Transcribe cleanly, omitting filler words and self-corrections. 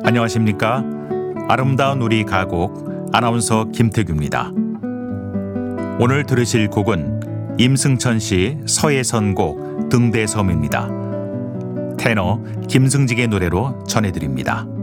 안녕하십니까? 아름다운 우리 가곡 아나운서 김태규입니다. 오늘 들으실 곡은 임승천 씨 서예 선곡 등대섬입니다. 테너 김승직의 노래로 전해드립니다.